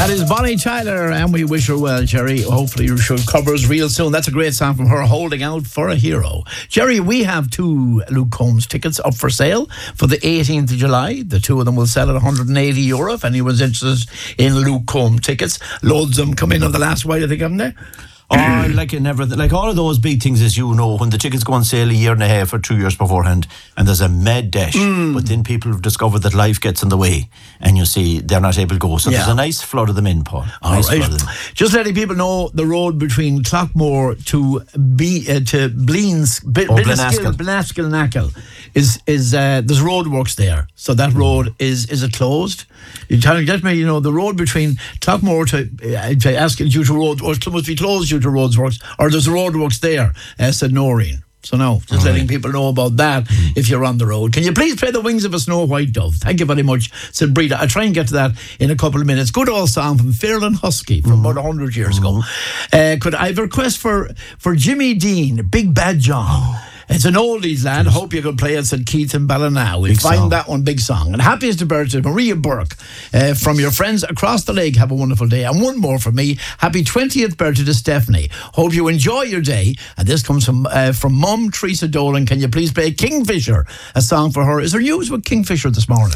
That is Bonnie Tyler, and we wish her well, Jerry. Hopefully your show covers real soon. That's a great song from her, Holding Out for a Hero. Jerry, we have 2 Luke Combs tickets up for sale for the 18th of July. The 2 of them will sell at €180 if anyone's interested in Luke Combs tickets. Loads of them come in on the last while, I think, haven't they? Or like all of those big things, as you know, when the tickets go on sale a year and a half or 2 years beforehand, and there's a mad dash, but then people have discovered that life gets in the way, and you see they're not able to go. So there's a nice flood of them in, Paul. Just letting people know, the road between Clockmore to Bleens, Blinaskel is there's roadworks there, so that road is it closed? You let me, the road between Clockmore to Askel due to road, or it must be closed due to roadworks, or there's roadworks there, said Noreen. So no, just letting people know about that if you're on the road. Can you please play The Wings of a Snow White Dove? Thank you very much, said Breda. I'll try and get to that in a couple of minutes. Good old song from Fairland Husky from about 100 years ago. Could I have a request for Jimmy Dean, Big Bad John? It's an oldies, lad. Hope you could play it, said Keith and Ballina. We'll find that one, big song. And happiest birthday, Maria Burke, from your friends across the lake. Have a wonderful day. And one more from me. Happy 20th birthday to Stephanie. Hope you enjoy your day. And this comes from Mum, Teresa Dolan. Can you please play Kingfisher, a song for her? Is there news with Kingfisher this morning?